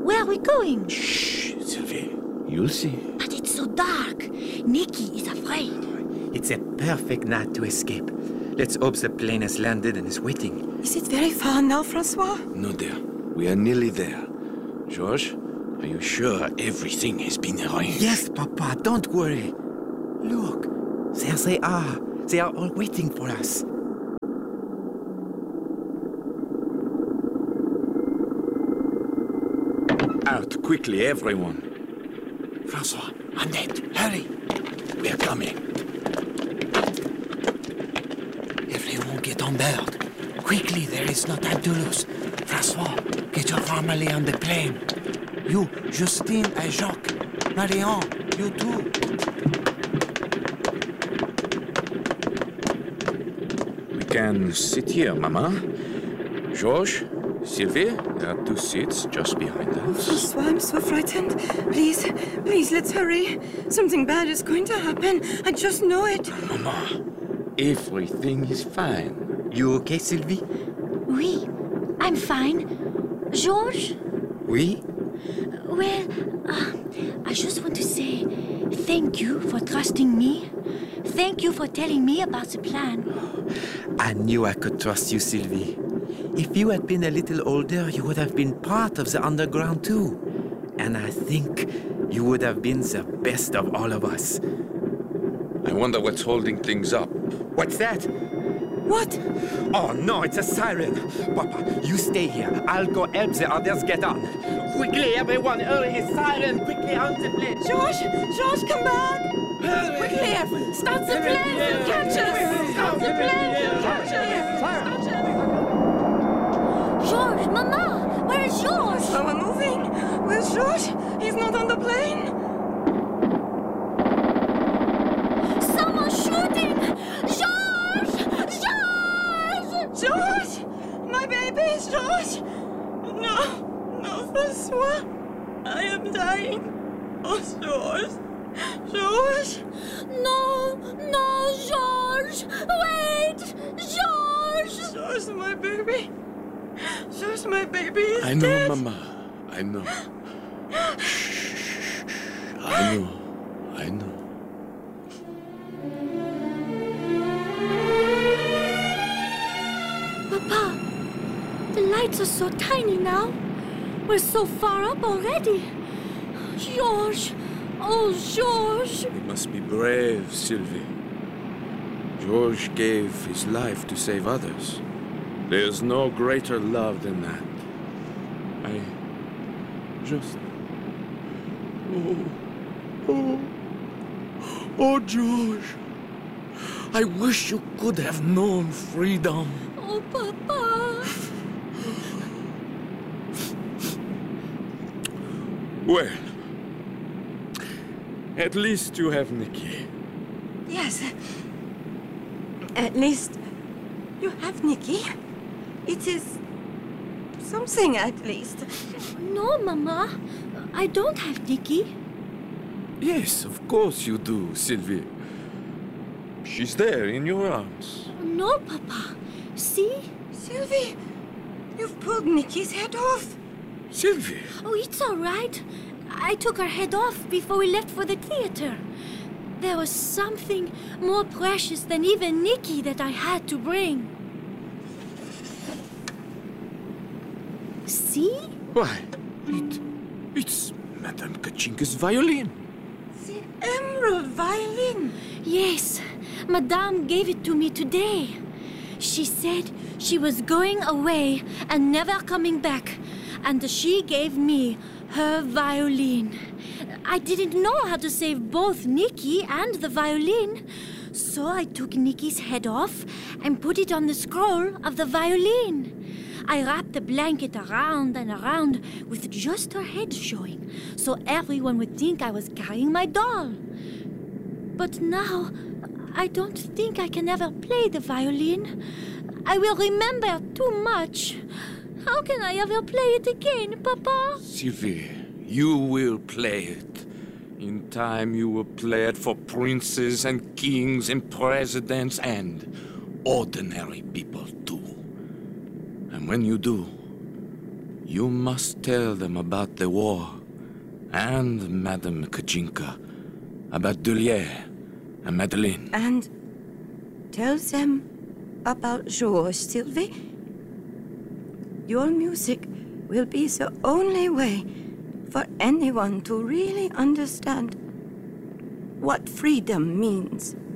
Where are we going? Shh, Sylvie. You'll see. But it's so dark. Nicky is afraid. It's a perfect night to escape. Let's hope the plane has landed and is waiting. Is it very far now, Francois? No, dear. We are nearly there. George, are you sure everything has been arranged? Yes, Papa, don't worry. Look, there they are. They are all waiting for us. Out quickly, everyone. Francois, Annette, hurry. We are coming. Everyone get on board. Quickly, there is no time to lose. Francois, get your family on the plane. You, Justine and Jacques. Marion, you too. We can sit here, Mama. Georges, Sylvie, there are 2 seats just behind us. Francois, I'm so frightened. Please, let's hurry. Something bad is going to happen. I just know it. Mama, everything is fine. You okay, Sylvie? Oui, I'm fine. Georges? Oui? Well, I just want to say thank you for trusting me. Thank you for telling me about the plan. I knew I could trust you, Sylvie. If you had been a little older, you would have been part of the underground too. And I think you would have been the best of all of us. I wonder what's holding things up. What's that? What? Oh no, it's a siren. Papa, you stay here. I'll go help the others get on. Quickly, everyone, hurry, it's siren. Quickly on the plane. George, come back! Quickly, everyone, start the plane! Catch us! Start the plane! Catch us! Georges, Mama, where is Georges? Oh, we're moving. Where's George? He's not on the plane. Someone's shooting! Georges! Georges! George! My baby, George! No, Francois. I am dying. Oh, George. George! No, Georges! Wait! Georges! George, my baby. George, my baby is I know, dead. Mama. I know. Shh. I know. Papa, the lights are so tiny now. We're so far up already. Georges! Oh, Georges! We must be brave, Sylvie. George gave his life to save others. There's no greater love than that. I just... Oh, George. I wish you could have known freedom. Oh, Papa! Well, at least you have Nicky. Yes. At least you have Nicky. It is something, at least. No, Mama. I don't have Nicky. Yes, of course you do, Sylvie. She's there in your arms. No, Papa. See? Sylvie, you've pulled Nicky's head off. Sylvie! Oh, it's all right. I took her head off before we left for the theater. There was something more precious than even Nicky that I had to bring. See? Why, it's Madame Kachinka's violin. The emerald violin. Yes, Madame gave it to me today. She said she was going away and never coming back, and she gave me her violin. I didn't know how to save both Nicky and the violin, so I took Nicky's head off and put it on the scroll of the violin. I wrapped the blanket around and around with just her head showing, so everyone would think I was carrying my doll. But now, I don't think I can ever play the violin. I will remember too much. How can I ever play it again, Papa? Sylvie, you will play it. In time you will play it for princes and kings and presidents and ordinary people too. And when you do, You must tell them about the war, and Madame Kajinka, about Dulier and Madeleine. And tell them about Georges, Sylvie. Your music will be the only way for anyone to really understand what freedom means.